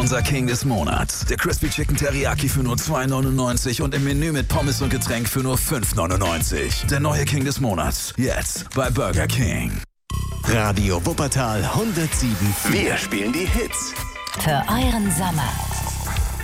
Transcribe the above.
Unser King des Monats. Der Crispy Chicken Teriyaki für nur 2,99 und im Menü mit Pommes und Getränk für nur 5,99. Der neue King des Monats. Jetzt bei Burger King. Radio Wuppertal 107. Wir spielen die Hits. Für euren Sommer.